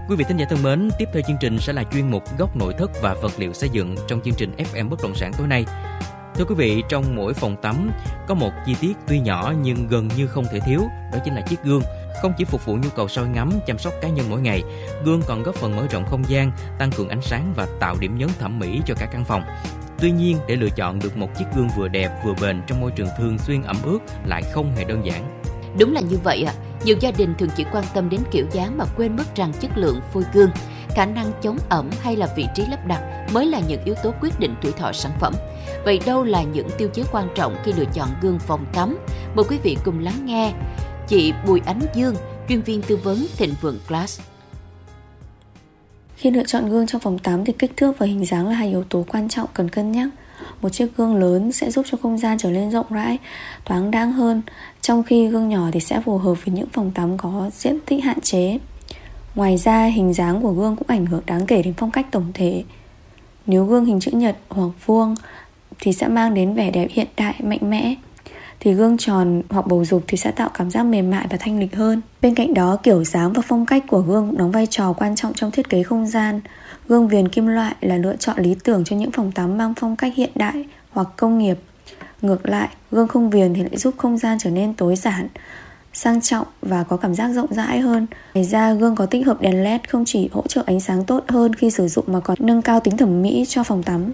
Quý vị thính giả thân mến, tiếp theo chương trình sẽ là chuyên mục Góc nội thất và vật liệu xây dựng trong chương trình FM Bất động sản tối nay. Thưa quý vị, trong mỗi phòng tắm có một chi tiết tuy nhỏ nhưng gần như không thể thiếu, đó chính là chiếc gương. Không chỉ phục vụ nhu cầu soi ngắm, chăm sóc cá nhân mỗi ngày, gương còn góp phần mở rộng không gian, tăng cường ánh sáng và tạo điểm nhấn thẩm mỹ cho cả căn phòng. Tuy nhiên, để lựa chọn được một chiếc gương vừa đẹp vừa bền trong môi trường thường xuyên ẩm ướt lại không hề đơn giản. Đúng là như vậy ạ. Nhiều gia đình thường chỉ quan tâm đến kiểu dáng mà quên mất rằng chất lượng phôi gương, khả năng chống ẩm hay là vị trí lắp đặt mới là những yếu tố quyết định tuổi thọ sản phẩm. Vậy đâu là những tiêu chí quan trọng khi lựa chọn gương phòng tắm? Mời quý vị cùng lắng nghe chị Bùi Ánh Dương, chuyên viên tư vấn Thịnh Vượng Glass. Khi lựa chọn gương trong phòng tắm thì kích thước và hình dáng là hai yếu tố quan trọng cần cân nhắc. Một chiếc gương lớn sẽ giúp cho không gian trở nên rộng rãi, thoáng đãng hơn, trong khi gương nhỏ thì sẽ phù hợp với những phòng tắm có diện tích hạn chế. Ngoài ra, hình dáng của gương cũng ảnh hưởng đáng kể đến phong cách tổng thể. Nếu gương hình chữ nhật hoặc vuông thì sẽ mang đến vẻ đẹp hiện đại, mạnh mẽ. Thì gương tròn hoặc bầu dục thì sẽ tạo cảm giác mềm mại và thanh lịch hơn. Bên cạnh đó, kiểu dáng và phong cách của gương cũng đóng vai trò quan trọng trong thiết kế không gian. Gương viền kim loại là lựa chọn lý tưởng cho những phòng tắm mang phong cách hiện đại hoặc công nghiệp. Ngược lại, gương không viền thì lại giúp không gian trở nên tối giản, sang trọng và có cảm giác rộng rãi hơn. Ngoài ra, gương có tích hợp đèn LED không chỉ hỗ trợ ánh sáng tốt hơn khi sử dụng mà còn nâng cao tính thẩm mỹ cho phòng tắm.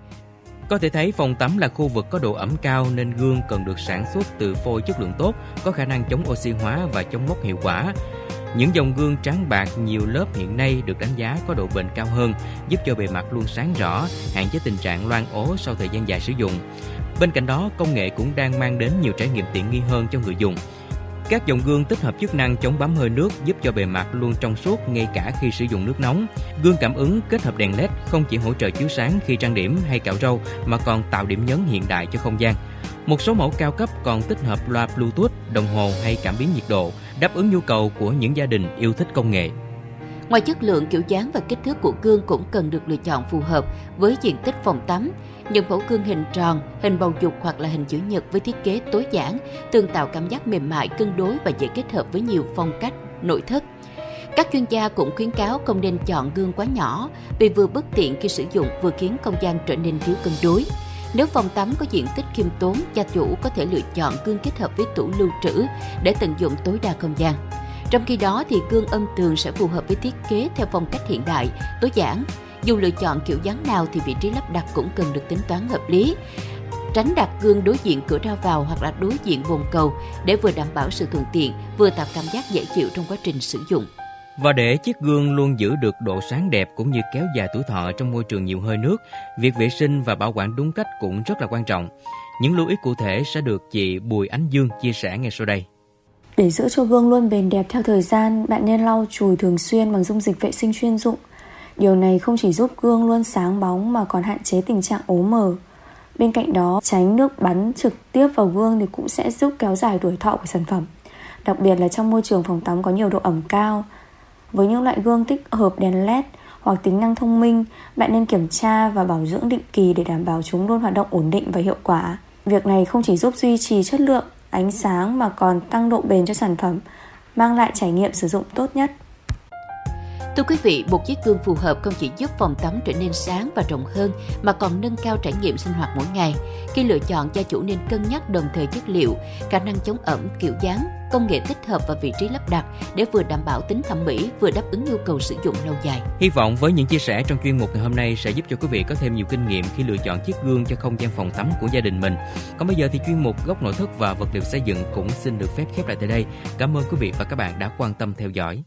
Có thể thấy phòng tắm là khu vực có độ ẩm cao nên gương cần được sản xuất từ phôi chất lượng tốt, có khả năng chống oxy hóa và chống mốc hiệu quả. Những dòng gương trắng bạc nhiều lớp hiện nay được đánh giá có độ bền cao hơn, giúp cho bề mặt luôn sáng rõ, hạn chế tình trạng loang ố sau thời gian dài sử dụng. Bên cạnh đó, công nghệ cũng đang mang đến nhiều trải nghiệm tiện nghi hơn cho người dùng. Các dòng gương tích hợp chức năng chống bám hơi nước giúp cho bề mặt luôn trong suốt ngay cả khi sử dụng nước nóng. Gương cảm ứng kết hợp đèn LED không chỉ hỗ trợ chiếu sáng khi trang điểm hay cạo râu mà còn tạo điểm nhấn hiện đại cho không gian. Một số mẫu cao cấp còn tích hợp loa Bluetooth, đồng hồ hay cảm biến nhiệt độ, đáp ứng nhu cầu của những gia đình yêu thích công nghệ. Ngoài chất lượng, kiểu dáng và kích thước của gương cũng cần được lựa chọn phù hợp với diện tích phòng tắm. Những mẫu gương hình tròn, hình bầu dục hoặc là hình chữ nhật với thiết kế tối giản thường tạo cảm giác mềm mại, cân đối và dễ kết hợp với nhiều phong cách nội thất. Các chuyên gia cũng khuyến cáo không nên chọn gương quá nhỏ vì vừa bất tiện khi sử dụng vừa khiến không gian trở nên thiếu cân đối. Nếu phòng tắm có diện tích khiêm tốn, gia chủ có thể lựa chọn gương kết hợp với tủ lưu trữ để tận dụng tối đa không gian. Trong khi đó thì gương âm tường sẽ phù hợp với thiết kế theo phong cách hiện đại, tối giản. Dù lựa chọn kiểu dáng nào thì vị trí lắp đặt cũng cần được tính toán hợp lý. Tránh đặt gương đối diện cửa ra vào hoặc là đối diện bồn cầu để vừa đảm bảo sự thuận tiện, vừa tạo cảm giác dễ chịu trong quá trình sử dụng. Và để chiếc gương luôn giữ được độ sáng đẹp cũng như kéo dài tuổi thọ trong môi trường nhiều hơi nước, việc vệ sinh và bảo quản đúng cách cũng rất là quan trọng. Những lưu ý cụ thể sẽ được chị Bùi Ánh Dương chia sẻ ngay sau đây. Để giữ cho gương luôn bền đẹp theo thời gian, bạn nên lau chùi thường xuyên bằng dung dịch vệ sinh chuyên dụng. Điều này không chỉ giúp gương luôn sáng bóng mà còn hạn chế tình trạng ố mờ. Bên cạnh đó, tránh nước bắn trực tiếp vào gương thì cũng sẽ giúp kéo dài tuổi thọ của sản phẩm. Đặc biệt là trong môi trường phòng tắm có nhiều độ ẩm cao. Với những loại gương tích hợp đèn LED hoặc tính năng thông minh, bạn nên kiểm tra và bảo dưỡng định kỳ để đảm bảo chúng luôn hoạt động ổn định và hiệu quả. Việc này không chỉ giúp duy trì chất lượng ánh sáng mà còn tăng độ bền cho sản phẩm, mang lại trải nghiệm sử dụng tốt nhất. Thưa quý vị, một chiếc gương phù hợp không chỉ giúp phòng tắm trở nên sáng và rộng hơn mà còn nâng cao trải nghiệm sinh hoạt mỗi ngày. Khi lựa chọn, gia chủ nên cân nhắc đồng thời chất liệu, khả năng chống ẩm, kiểu dáng, công nghệ tích hợp và vị trí lắp đặt để vừa đảm bảo tính thẩm mỹ, vừa đáp ứng nhu cầu sử dụng lâu dài. Hy vọng với những chia sẻ trong chuyên mục ngày hôm nay sẽ giúp cho quý vị có thêm nhiều kinh nghiệm khi lựa chọn chiếc gương cho không gian phòng tắm của gia đình mình. Còn bây giờ thì chuyên mục Góc nội thất và vật liệu xây dựng cũng xin được phép khép lại tại đây. Cảm ơn quý vị và các bạn đã quan tâm theo dõi.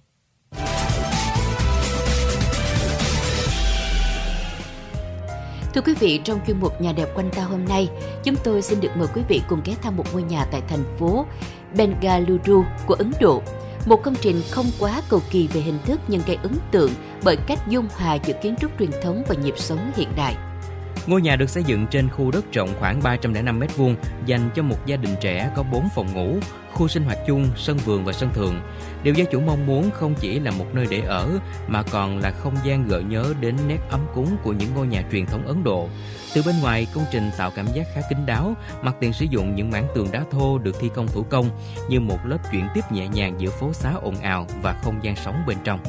Thưa quý vị, trong chuyên mục Nhà đẹp quanh ta hôm nay, chúng tôi xin được mời quý vị cùng ghé thăm một ngôi nhà tại thành phố Bengaluru của Ấn Độ. Một công trình không quá cầu kỳ về hình thức nhưng gây ấn tượng bởi cách dung hòa giữa kiến trúc truyền thống và nhịp sống hiện đại. Ngôi nhà được xây dựng trên khu đất rộng khoảng 305 m2, dành cho một gia đình trẻ có 4 phòng ngủ, khu sinh hoạt chung, sân vườn và sân thượng. Điều gia chủ mong muốn không chỉ là một nơi để ở, mà còn là không gian gợi nhớ đến nét ấm cúng của những ngôi nhà truyền thống Ấn Độ. Từ bên ngoài, công trình tạo cảm giác khá kín đáo, mặt tiền sử dụng những mảng tường đá thô được thi công thủ công, như một lớp chuyển tiếp nhẹ nhàng giữa phố xá ồn ào và không gian sống bên trong.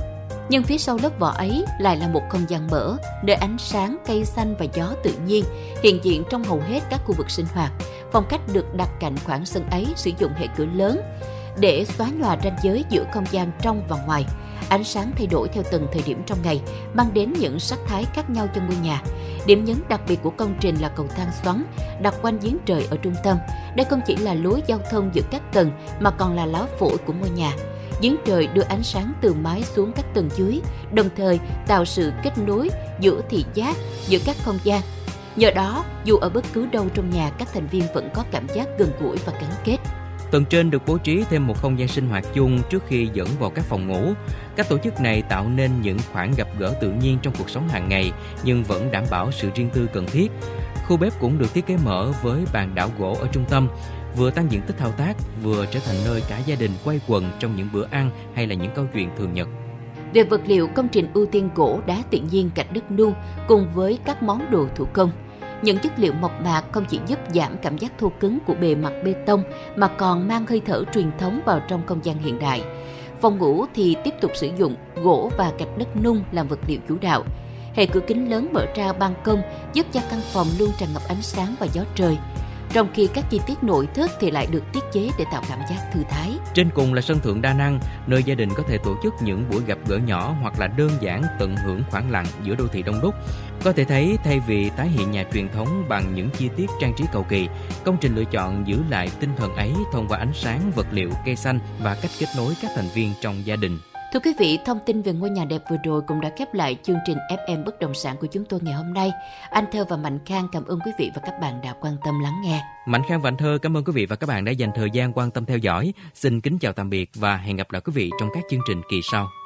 Nhưng phía sau lớp vỏ ấy lại là một không gian mở, nơi ánh sáng, cây xanh và gió tự nhiên hiện diện trong hầu hết các khu vực sinh hoạt. Phòng khách được đặt cạnh khoảng sân ấy sử dụng hệ cửa lớn để xóa nhòa ranh giới giữa không gian trong và ngoài. Ánh sáng thay đổi theo từng thời điểm trong ngày, mang đến những sắc thái khác nhau cho ngôi nhà. Điểm nhấn đặc biệt của công trình là cầu thang xoắn đặt quanh giếng trời ở trung tâm. Đây không chỉ là lối giao thông giữa các tầng mà còn là lá phổi của ngôi nhà. Giếng trời đưa ánh sáng từ mái xuống các tầng dưới, đồng thời tạo sự kết nối giữa thị giác, giữa các không gian. Nhờ đó, dù ở bất cứ đâu trong nhà, các thành viên vẫn có cảm giác gần gũi và gắn kết. Tầng trên được bố trí thêm một không gian sinh hoạt chung trước khi dẫn vào các phòng ngủ. Các tổ chức này tạo nên những khoảng gặp gỡ tự nhiên trong cuộc sống hàng ngày nhưng vẫn đảm bảo sự riêng tư cần thiết. Khu bếp cũng được thiết kế mở với bàn đảo gỗ ở trung tâm, vừa tăng diện tích thao tác, vừa trở thành nơi cả gia đình quây quần trong những bữa ăn hay là những câu chuyện thường nhật. Về vật liệu, công trình ưu tiên gỗ, đá tự nhiên, gạch đất nung cùng với các món đồ thủ công. Những chất liệu mộc mạc không chỉ giúp giảm cảm giác thô cứng của bề mặt bê tông mà còn mang hơi thở truyền thống vào trong không gian hiện đại. Phòng ngủ thì tiếp tục sử dụng gỗ và gạch đất nung làm vật liệu chủ đạo. Hệ cửa kính lớn mở ra ban công giúp cho căn phòng luôn tràn ngập ánh sáng và gió trời. Trong khi các chi tiết nội thất thì lại được thiết kế để tạo cảm giác thư thái. Trên cùng là sân thượng đa năng, nơi gia đình có thể tổ chức những buổi gặp gỡ nhỏ hoặc là đơn giản tận hưởng khoảng lặng giữa đô thị đông đúc. Có thể thấy thay vì tái hiện nhà truyền thống bằng những chi tiết trang trí cầu kỳ, công trình lựa chọn giữ lại tinh thần ấy thông qua ánh sáng, vật liệu, cây xanh và cách kết nối các thành viên trong gia đình. Thưa quý vị, thông tin về ngôi nhà đẹp vừa rồi cũng đã khép lại chương trình FM Bất Động Sản của chúng tôi ngày hôm nay. Anh Thơ và Mạnh Khang cảm ơn quý vị và các bạn đã quan tâm lắng nghe. Mạnh Khang và anh Thơ cảm ơn quý vị và các bạn đã dành thời gian quan tâm theo dõi. Xin kính chào tạm biệt và hẹn gặp lại quý vị trong các chương trình kỳ sau.